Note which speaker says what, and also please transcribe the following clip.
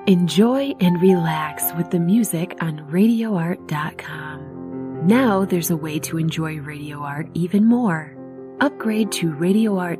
Speaker 1: Enjoy and relax with the music on RadioArt.com. Now there's a way to enjoy Radio Art even more. Upgrade to Radio Art